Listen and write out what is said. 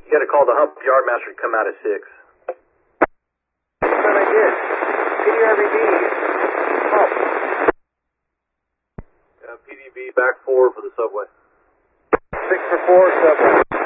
You got to call the hump yardmaster to come out at 6. That's what I did. PDRVD, hump. PDB back 4 for the subway. 6 for 4, subway.